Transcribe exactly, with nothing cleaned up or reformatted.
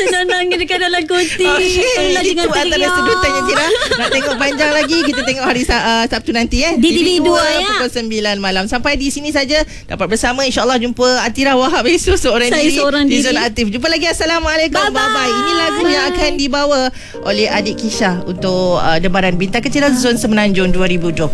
Nak nangis dekat dalam koti. Okay. Allah jangan Itu antara teriak. sedutannya Zira. Nak tengok panjang lagi, kita tengok hari uh, Sabtu nanti eh. Di T V dua ya. Pukul sembilan malam. Sampai di sini saja dapat bersama. InsyaAllah jumpa Atira Wahab esok seorang Saya diri seorang di diri. Zona Aktif. Jumpa lagi. Assalamualaikum. Bye-bye. Bye-bye. Ini lagu Bye. yang akan dibawa oleh adik Kisha untuk uh, Debaran Bintang Kecil Zon Semenanjung dua ribu dua puluh.